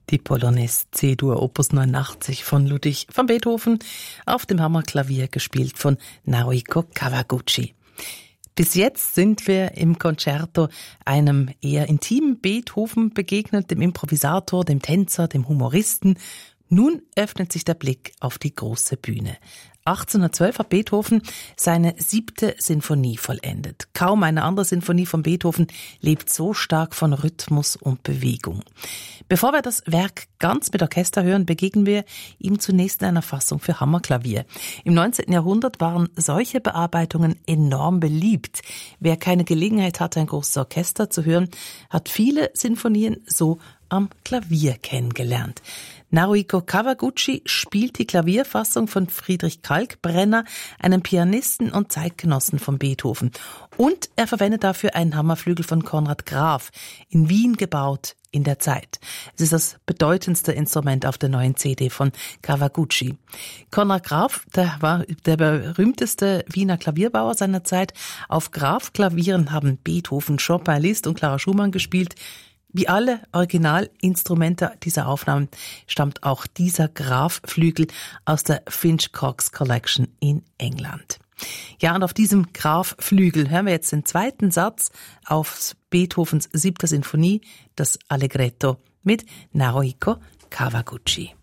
Die Polonaise C-Dur Opus 89 von Ludwig van Beethoven, auf dem Hammerklavier gespielt von Naohiko Kawaguchi. Bis jetzt sind wir im Concerto einem eher intimen Beethoven begegnet, dem Improvisator, dem Tänzer, dem Humoristen. Nun öffnet sich der Blick auf die große Bühne. 1812 hat Beethoven seine 7. Sinfonie vollendet. Kaum eine andere Sinfonie von Beethoven lebt so stark von Rhythmus und Bewegung. Bevor wir das Werk ganz mit Orchester hören, begegnen wir ihm zunächst in einer Fassung für Hammerklavier. Im 19. Jahrhundert waren solche Bearbeitungen enorm beliebt. Wer keine Gelegenheit hatte, ein großes Orchester zu hören, hat viele Sinfonien so am Klavier kennengelernt. Naohiko Kawaguchi spielt die Klavierfassung von Friedrich Kalkbrenner, einem Pianisten und Zeitgenossen von Beethoven. Und er verwendet dafür einen Hammerflügel von Konrad Graf, in Wien gebaut in der Zeit. Es ist das bedeutendste Instrument auf der neuen CD von Kawaguchi. Konrad Graf, der war der berühmteste Wiener Klavierbauer seiner Zeit. Auf Graf-Klavieren haben Beethoven, Chopin, Liszt und Clara Schumann gespielt. Wie alle Originalinstrumente dieser Aufnahmen stammt auch dieser Graf-Flügel aus der Finch Cox Collection in England. Ja, und auf diesem Graf-Flügel hören wir jetzt den zweiten Satz aus Beethovens 7. Sinfonie, das Allegretto mit Naohiko Kawaguchi.